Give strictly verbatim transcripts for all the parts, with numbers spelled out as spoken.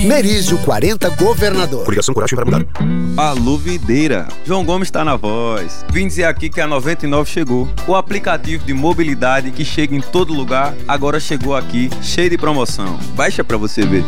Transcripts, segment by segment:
Merizio quarenta, Governador. Coligação Coragem para Mudar. Alô, Videira. João Gomes está na voz. Vim dizer aqui que a noventa e nove chegou. O aplicativo de mobilidade que chega em todo lugar, agora chegou aqui, cheio de promoção. Baixa pra você ver.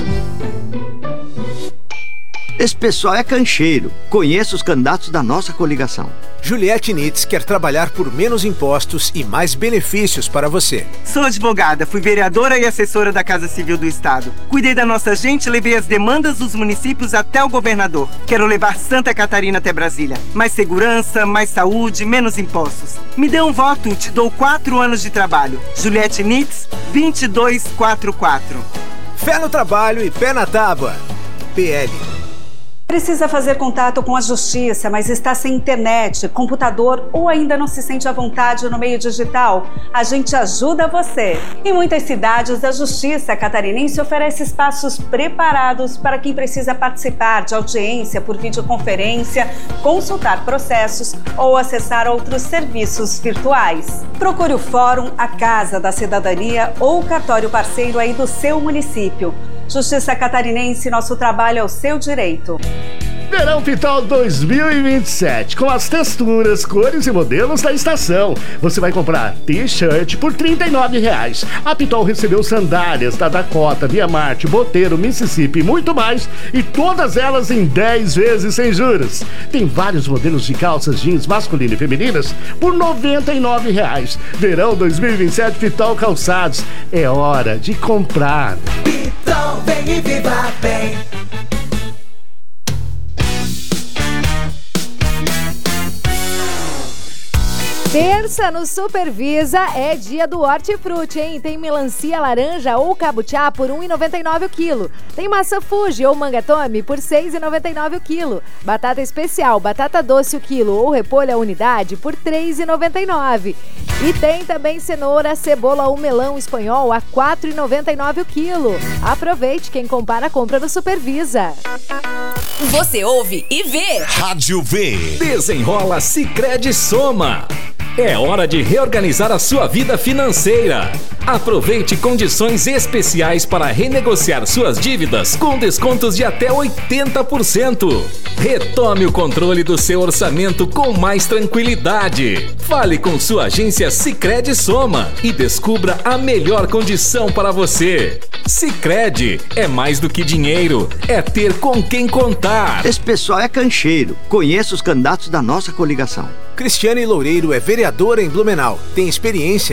Esse pessoal é cancheiro. Conheço os candidatos da nossa coligação. Juliette Nitz quer trabalhar por menos impostos e mais benefícios para você. Sou advogada, fui vereadora e assessora da Casa Civil do Estado. Cuidei da nossa gente, levei as demandas dos municípios até o governador. Quero levar Santa Catarina até Brasília. Mais segurança, mais saúde, menos impostos. Me dê um voto, te dou quatro anos de trabalho. Juliette Nitz, vinte e dois quarenta e quatro. Fé no trabalho e pé na tábua. P L. Precisa fazer contato com a justiça, mas está sem internet, computador ou ainda não se sente à vontade no meio digital? A gente ajuda você. Em muitas cidades, a Justiça Catarinense oferece espaços preparados para quem precisa participar de audiência por videoconferência, consultar processos ou acessar outros serviços virtuais. Procure o Fórum, a Casa da Cidadania ou o cartório parceiro aí do seu município. Justiça Catarinense, nosso trabalho é o seu direito. Verão Pitol dois mil e vinte e sete, com as texturas, cores e modelos da estação. Você vai comprar t-shirt por trinta e nove reais. A Pitol recebeu sandálias da Dakota, Via Marte, Boteiro, Mississippi e muito mais. E todas elas em dez vezes sem juros. Tem vários modelos de calças jeans masculinas e femininas por noventa e nove reais. Verão dois mil e vinte e sete Pitol Calçados. É hora de comprar. Pitol, vem e viva bem. Terça no Supervisa é dia do hortifruti, hein? Tem melancia laranja ou cabutiá por um real e noventa e nove centavos o quilo. Tem maçã Fuji ou mangatome por seis reais e noventa e nove centavos o quilo. Batata especial, batata doce o quilo ou repolho a unidade por três reais e noventa e nove centavos. E tem também cenoura, cebola ou melão espanhol a quatro reais e noventa e nove centavos o quilo. Aproveite, quem compara, compra no Supervisa. Você ouve e vê. Rádio V. Desenrola Sicredi Soma. É hora de reorganizar a sua vida financeira. Aproveite condições especiais para renegociar suas dívidas com descontos de até oitenta por cento. Retome o controle do seu orçamento com mais tranquilidade. Fale com sua agência Sicredi Soma e descubra a melhor condição para você. Sicredi é mais do que dinheiro, é ter com quem contar. Esse pessoal é cancheiro. Conheço os candidatos da nossa coligação. Cristiane Loureiro é vereadora em Blumenau. Tem experiência